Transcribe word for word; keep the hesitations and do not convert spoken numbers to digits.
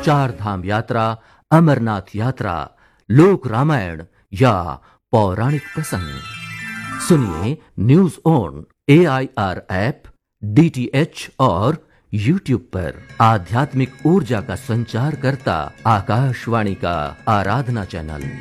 चार धाम यात्रा, अमरनाथ यात्रा, लोक रामायण या पौराणिक प्रसंग सुनिए news on A I R app, D T H और यूट्यूब पर। आध्यात्मिक ऊर्जा का संचार करता आकाशवाणी का आराधना चैनल।